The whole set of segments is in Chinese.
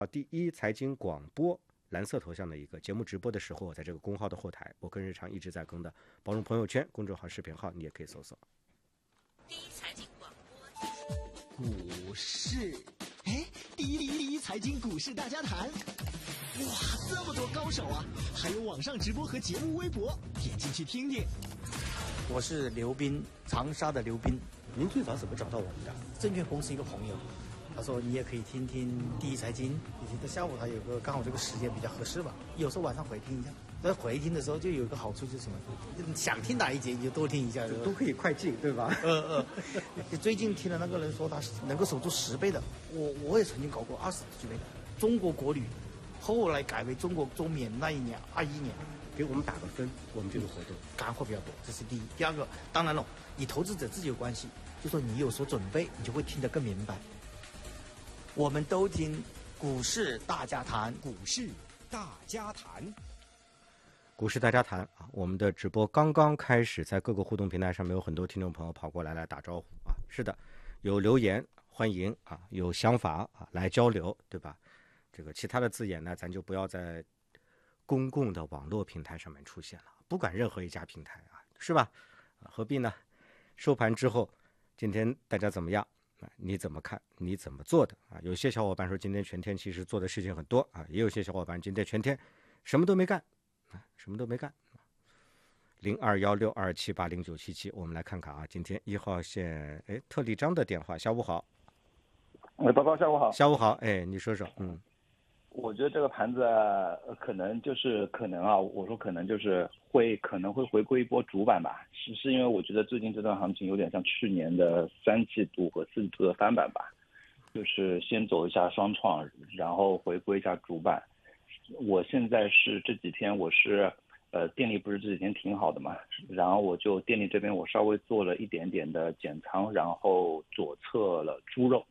第一财经广播蓝色头像的一个节目直播的时候，我在这个公号的后台，我跟日常一直在更的包容朋友圈公众号、视频号，你也可以搜索。 第一财经广播股市，哎，第一财经股市大家谈，哇，这么多高手啊！还有网上直播和节目微博，点进去听听。 我是刘斌，长沙的刘斌。 您最早怎么找到我们的？ 证券公司一个朋友，他说你也可以听听第一财经，以前在下午他有个刚好这个时间比较合适吧，有时候晚上回听一下。在回听的时候就有一个好处就是什么，想听哪一节你就多听一下， 都可以快进，对吧？ 最近听了那个人说他能够守住10倍的，我也曾经搞过20几倍的。中国国旅后来改为中国中免那一年21年。 给我们打个分，我们这个活动干货比较多，这是第一。第二个，当然了，你投资者自己有关系，就说你有所准备，你就会听得更明白。我们都听股市大家谈， 股市大家谈， 股市大家谈啊！我们的直播刚刚开始，在各个互动平台上面有很多听众朋友跑过来打招呼啊。是的，有留言欢迎啊，有想法啊来交流，对吧？这个其他的字眼呢，咱就不要在公共的网络平台上面出现了，不管任何一家平台啊，是吧？何必呢？收盘之后，今天大家怎么样？你怎么看？你怎么做的啊？有些小伙伴说今天全天其实做的事情很多啊，也有些小伙伴今天全天什么都没干啊，什么都没干。021627809777，我们来看看啊，今天1号线，特立章的电话，下午好。 报告，下午好。 下午好，你说说， 我觉得这个盘子可能啊，我说可能就是可能会回归一波主板吧，是因为我觉得最近这段行情有点像去年的3季度和4季度的翻版吧，就是先走一下双创，然后回归一下主板。我现在是这几天我是电力不是这几天挺好的嘛，然后我就电力这边我稍微做了一点点的减仓，然后左侧了猪肉。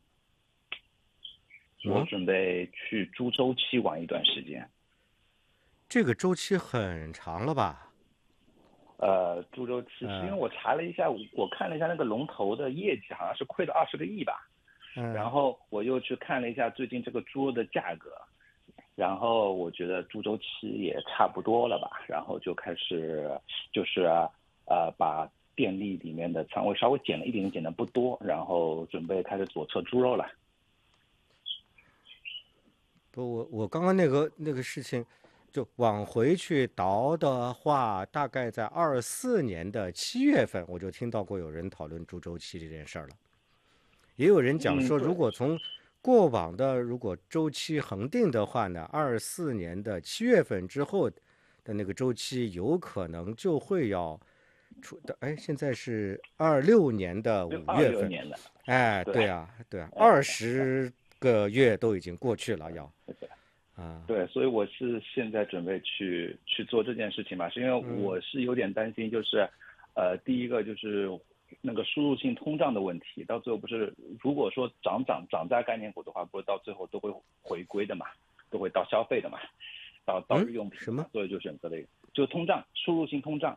我准备去猪周期玩一段时间。 这个周期很长了吧？ 猪周期是因为我查了一下，我看了一下那个龙头的业绩，好像是亏了20个亿吧。然后我又去看了一下最近这个猪肉的价格，然后我觉得猪周期也差不多了吧，然后就开始就是把电力里面的仓位稍微减了一点点，减的不多，然后准备开始左侧猪肉了。 不，我刚刚那个事情，就往回去倒的话，大概在24年的7月份，我就听到过有人讨论猪周期这件事儿了。也有人讲说，如果从过往的如果周期恒定的话呢，24年的7月份之后的那个周期有可能就会要出的。现在是26年的5月份。 年的。 对啊，20个月都已经过去了， 对，所以我是现在准备去做这件事情嘛，是因为我是有点担心，就是第一个就是那个输入性通胀的问题，到最后不是如果说涨价概念股的话，不是到最后都会回归的嘛，都会到消费的嘛，到日用品什么？ 所以就选择了一个，就通胀，输入性通胀。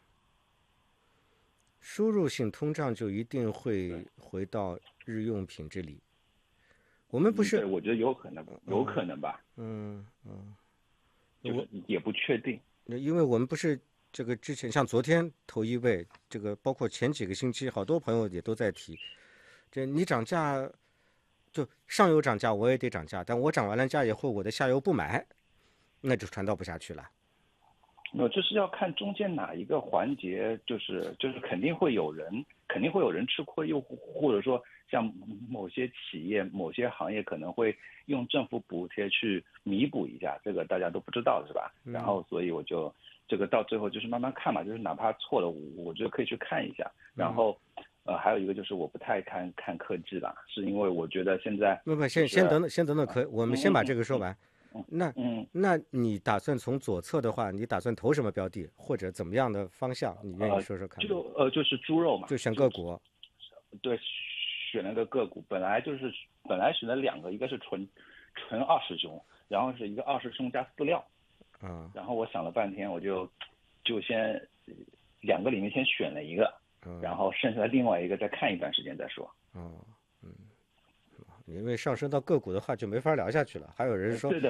输入性通胀就一定会回到日用品这里。我们不是， 对，我觉得有可能吧。就是也不确定。 因为我们不是这个之前像昨天头一位，这个包括前几个星期，好多朋友也都在提，这你涨价，就上游涨价我也得涨价，但我涨完了价以后，我的下游不买，那就传导不下去了。 这是要看中间哪一个环节，就是肯定会有人吃亏，又或者说像某些企业、某些行业可能会用政府补贴去弥补一下，这个大家都不知道是吧？然后所以我就这个到最后就是慢慢看嘛，就是哪怕错了，我觉得可以去看一下。然后还有一个就是我不太看科技了，是因为我觉得现在先等等，我们先把这个说完。那你打算从左侧的话，你打算投什么标的，或者怎么样的方向？你愿意说说看？ 就是猪肉嘛， 就选个股。 对，选了个个股，本来选了2个，一个是纯20凶，然后是一个20凶加饲料。然后我想了半天，我就先2个里面先选了一个，然后剩下的另外一个再看一段时间再说。 因为上升到个股的话就没法聊下去了。还有人说